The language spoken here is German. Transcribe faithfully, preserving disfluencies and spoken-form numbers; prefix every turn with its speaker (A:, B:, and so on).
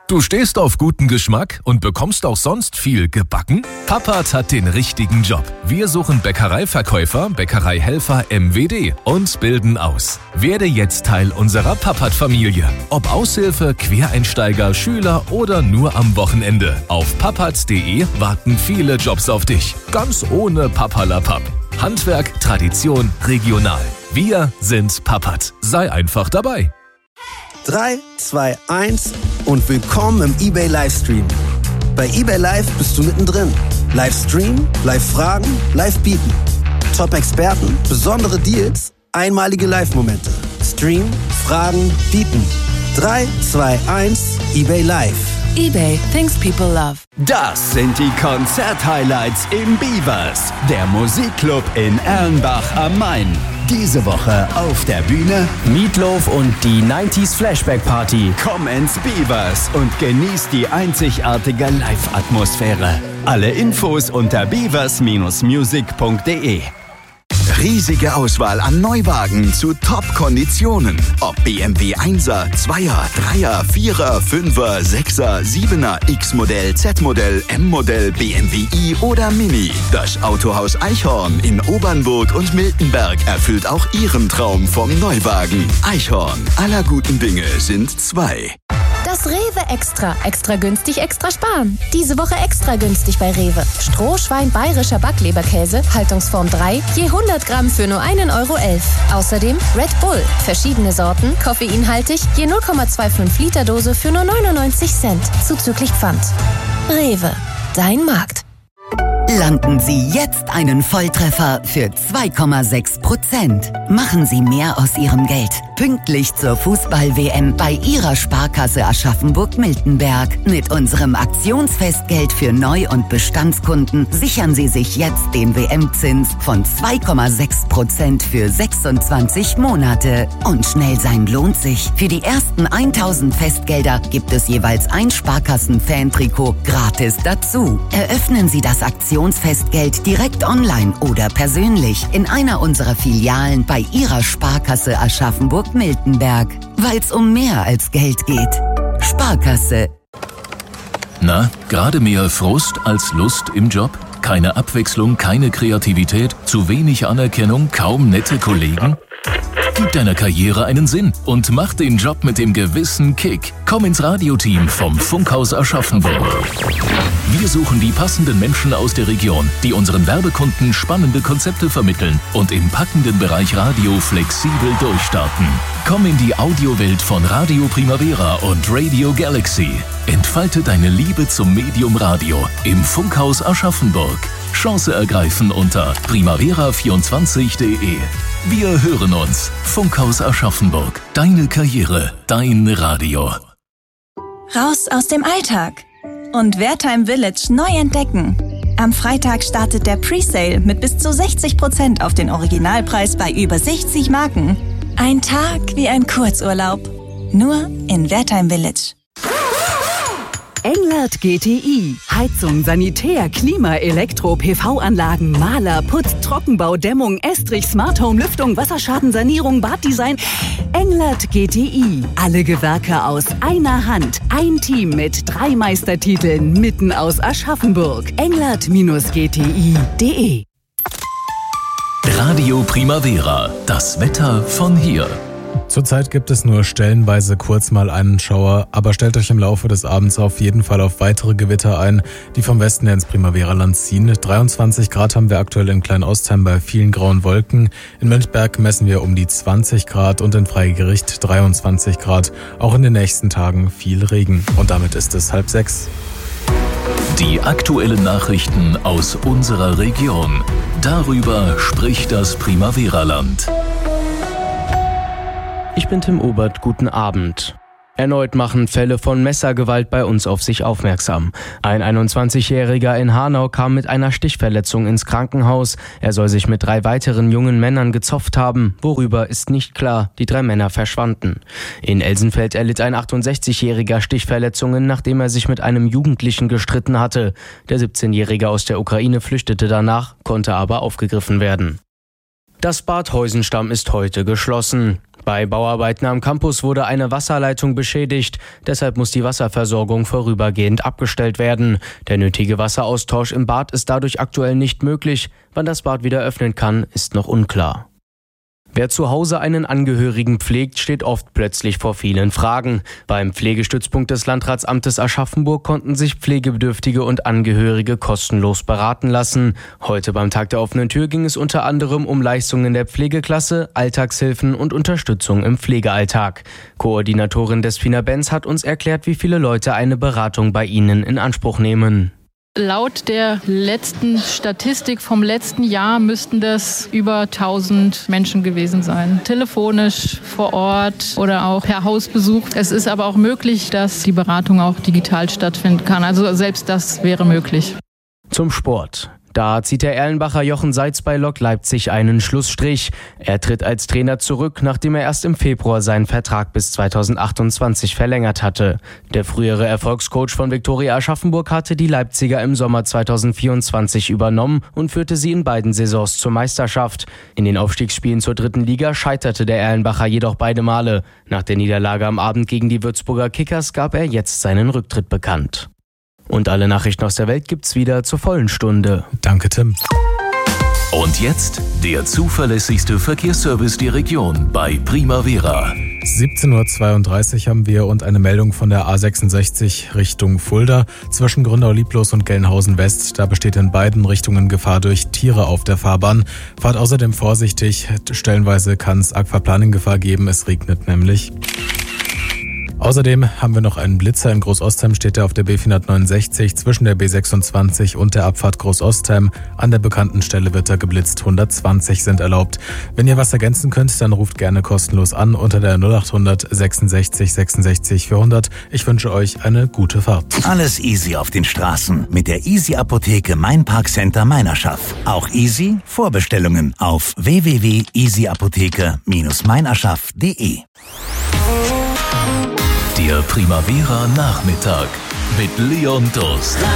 A: Du stehst auf guten Geschmack und bekommst auch sonst viel gebacken? Pappert's hat den richtigen Job. Wir suchen Bäckereiverkäufer, Bäckereihelfer M W D und bilden aus. Werde jetzt Teil unserer Pappert-Familie. Ob Aushilfe, Quereinsteiger, Schüler oder nur am Wochenende. Auf papperts punkt de warten viele Jobs auf dich. Ganz ohne Papperlapapp. Handwerk, Tradition, regional. Wir sind Pappert. Sei einfach dabei.
B: drei, zwei, eins und willkommen im eBay Livestream. Bei eBay Live bist du mittendrin. Livestream, Live-Fragen, Live-Bieten. Top-Experten, besondere Deals, einmalige Live-Momente. Stream, Fragen, Bieten. drei, zwei, eins, eBay Live.
C: eBay, things people love.
D: Das sind die Konzert-Highlights im Beavers, der Musikclub in Erlenbach am Main. Diese Woche auf der Bühne
E: Meatloaf und die neunziger Flashback Party.
D: Komm ins Beavers und genieß die einzigartige Live-Atmosphäre. Alle Infos unter beavers Bindestrich music punkt de.
F: Riesige Auswahl an Neuwagen zu Top-Konditionen. Ob B M W Einser, Zweier, Dreier, Vierer, Fünfer, Sechser, Siebener, X-Modell, Z-Modell, M-Modell, B M W i oder Mini. Das Autohaus Eichhorn in Obernburg und Miltenberg erfüllt auch Ihren Traum vom Neuwagen. Eichhorn, aller guten Dinge sind zwei.
G: Das Rewe Extra. Extra günstig, extra sparen. Diese Woche extra günstig bei Rewe. Strohschwein bayerischer Backleberkäse, Haltungsform drei, je hundert Gramm für nur ein Euro elf. Außerdem Red Bull. Verschiedene Sorten, koffeinhaltig, je null Komma fünfundzwanzig Liter Dose für nur neunundneunzig Cent. Zuzüglich Pfand. Rewe. Dein Markt.
H: Landen Sie jetzt einen Volltreffer für zwei Komma sechs Prozent. Machen Sie mehr aus Ihrem Geld. Pünktlich zur Fußball-W M bei Ihrer Sparkasse Aschaffenburg-Miltenberg. Mit unserem Aktionsfestgeld für Neu- und Bestandskunden sichern Sie sich jetzt den W M-Zins von zwei Komma sechs Prozent für sechsundzwanzig Monate. Und schnell sein lohnt sich. Für die ersten tausend Festgelder gibt es jeweils ein Sparkassen-Fan-Trikot gratis dazu. Eröffnen Sie das Aktionsfestgeld direkt online oder persönlich in einer unserer Filialen bei Ihrer Sparkasse Aschaffenburg-Miltenberg. Weil es um mehr als Geld geht. Sparkasse.
A: Na, gerade mehr Frust als Lust im Job? Keine Abwechslung, keine Kreativität, zu wenig Anerkennung, kaum nette Kollegen? Gib deiner Karriere einen Sinn und mach den Job mit dem gewissen Kick. Komm ins Radioteam vom Funkhaus Aschaffenburg. Wir suchen die passenden Menschen aus der Region, die unseren Werbekunden spannende Konzepte vermitteln und im packenden Bereich Radio flexibel durchstarten. Komm in die Audiowelt von Radio Primavera und Radio Galaxy. Entfalte deine Liebe zum Medium Radio im Funkhaus Aschaffenburg. Chance ergreifen unter primavera vierundzwanzig punkt de. Wir hören uns. Funkhaus Aschaffenburg. Deine Karriere, dein Radio.
I: Raus aus dem Alltag und Wertheim Village neu entdecken. Am Freitag startet der Presale mit bis zu sechzig Prozent auf den Originalpreis bei über sechzig Marken. Ein Tag wie ein Kurzurlaub. Nur in Wertheim Village.
J: Englert G T I. Heizung, Sanitär, Klima, Elektro, P V-Anlagen, Maler, Putz, Trockenbau, Dämmung, Estrich, Smart Home, Lüftung, Wasserschadensanierung, Baddesign. Englert G T I. Alle Gewerke aus einer Hand. Ein Team mit drei Meistertiteln mitten aus Aschaffenburg. englert G T I punkt de.
A: Radio Primavera. Das Wetter von hier.
K: Zurzeit gibt es nur stellenweise kurz mal einen Schauer, aber stellt euch im Laufe des Abends auf jeden Fall auf weitere Gewitter ein, die vom Westen her ins Primavera-Land ziehen. dreiundzwanzig Grad haben wir aktuell in Klein-Ostheim bei vielen grauen Wolken. In Münchberg messen wir um die zwanzig Grad und in Freigericht dreiundzwanzig Grad. Auch in den nächsten Tagen viel Regen. Und damit ist es halb sechs.
A: Die aktuellen Nachrichten aus unserer Region. Darüber spricht das Primavera-Land.
E: Ich bin Tim Obert, guten Abend. Erneut machen Fälle von Messergewalt bei uns auf sich aufmerksam. Ein einundzwanzigjähriger in Hanau kam mit einer Stichverletzung ins Krankenhaus. Er soll sich mit drei weiteren jungen Männern gezopft haben. Worüber ist nicht klar. Die drei Männer verschwanden. In Elsenfeld erlitt ein achtundsechzigjähriger Stichverletzungen, nachdem er sich mit einem Jugendlichen gestritten hatte. Der siebzehnjährige aus der Ukraine flüchtete danach, konnte aber aufgegriffen werden. Das Bad Heusenstamm ist heute geschlossen. Bei Bauarbeiten am Campus wurde eine Wasserleitung beschädigt. Deshalb muss die Wasserversorgung vorübergehend abgestellt werden. Der nötige Wasseraustausch im Bad ist dadurch aktuell nicht möglich. Wann das Bad wieder öffnen kann, ist noch unklar. Wer zu Hause einen Angehörigen pflegt, steht oft plötzlich vor vielen Fragen. Beim Pflegestützpunkt des Landratsamtes Aschaffenburg konnten sich Pflegebedürftige und Angehörige kostenlos beraten lassen. Heute beim Tag der offenen Tür ging es unter anderem um Leistungen der Pflegeklasse, Alltagshilfen und Unterstützung im Pflegealltag. Koordinatorin Despina Benz hat uns erklärt, wie viele Leute eine Beratung bei ihnen in Anspruch nehmen.
L: Laut der letzten Statistik vom letzten Jahr müssten das über tausend Menschen gewesen sein. Telefonisch, vor Ort oder auch per Hausbesuch. Es ist aber auch möglich, dass die Beratung auch digital stattfinden kann. Also selbst das wäre möglich.
E: Zum Sport. Da zieht der Erlenbacher Jochen Seitz bei Lok Leipzig einen Schlussstrich. Er tritt als Trainer zurück, nachdem er erst im Februar seinen Vertrag bis zweitausendachtundzwanzig verlängert hatte. Der frühere Erfolgscoach von Viktoria Aschaffenburg hatte die Leipziger im Sommer zweitausendvierundzwanzig übernommen und führte sie in beiden Saisons zur Meisterschaft. In den Aufstiegsspielen zur dritten Liga scheiterte der Erlenbacher jedoch beide Male. Nach der Niederlage am Abend gegen die Würzburger Kickers gab er jetzt seinen Rücktritt bekannt. Und alle Nachrichten aus der Welt gibt's wieder zur vollen Stunde.
K: Danke, Tim.
A: Und jetzt der zuverlässigste Verkehrsservice der Region bei Primavera.
K: siebzehn Uhr zweiunddreißig haben wir und eine Meldung von der A sechsundsechzig Richtung Fulda. Zwischen Gründau-Lieblos und Gelnhausen West, da besteht in beiden Richtungen Gefahr durch Tiere auf der Fahrbahn. Fahrt außerdem vorsichtig, stellenweise kann es Aquaplaning-Gefahr geben, es regnet nämlich. Außerdem haben wir noch einen Blitzer. In Großostheim steht er auf der B vierhundertneunundsechzig zwischen der B sechsundzwanzig und der Abfahrt Großostheim. An der bekannten Stelle wird er geblitzt. hundertzwanzig sind erlaubt. Wenn ihr was ergänzen könnt, dann ruft gerne kostenlos an unter der null acht hundert sechsundsechzig sechsundsechzig vierhundert. Ich wünsche euch eine gute Fahrt.
M: Alles easy auf den Straßen mit der Easy Apotheke Mein Park Center Meinerschaft. Auch easy Vorbestellungen auf w w w punkt easy apotheke Bindestrich meinerschaft punkt de.
A: Der Primavera Nachmittag mit Leon Durst.